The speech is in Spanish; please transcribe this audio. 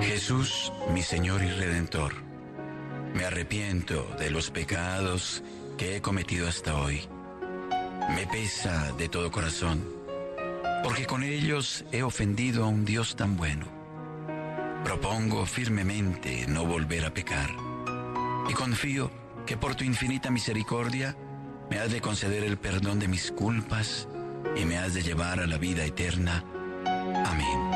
Jesús, mi Señor y Redentor, me arrepiento de los pecados que he cometido hasta hoy. Me pesa de todo corazón, porque con ellos he ofendido a un Dios tan bueno. Propongo firmemente no volver a pecar, y confío que por tu infinita misericordia me has de conceder el perdón de mis culpas y me has de llevar a la vida eterna. Amén.